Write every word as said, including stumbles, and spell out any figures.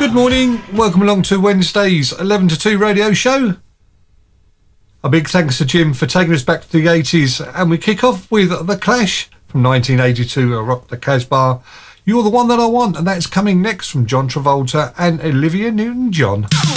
Good morning, welcome along to Wednesday's eleven to two radio show. A big thanks to Jim for taking us back to the eighties, and we kick off with The Clash from nineteen eighty-two, a Rock the Casbah. You're the One That I Want, and that's coming next from John Travolta and Olivia Newton-John.